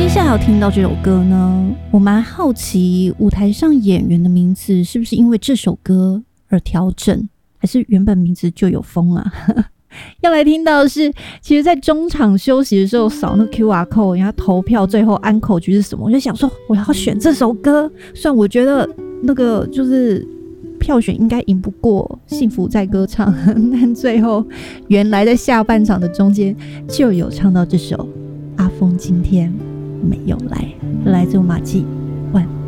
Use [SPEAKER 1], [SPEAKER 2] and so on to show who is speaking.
[SPEAKER 1] 下来要听到这首歌呢，我蛮好奇舞台上演员的名字是不是因为这首歌而调整，还是原本名字就有风啊？要来听到的是，其实在中场休息的时候扫那 QR code， 人家投票最后安口曲是什么，我就想说我要选这首歌，虽然我觉得那个就是票选应该赢不过幸福在歌唱，但最后原来在下半场的中间就有唱到这首阿峰今天没有来，来自马季万